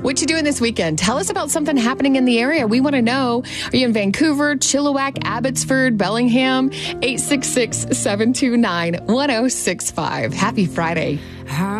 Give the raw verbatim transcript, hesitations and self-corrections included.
What you doing this weekend? Tell us about something happening in the area. We want to know. Are you in Vancouver, Chilliwack, Abbotsford, Bellingham? eight six six, seven two nine, one oh six five. Happy Friday.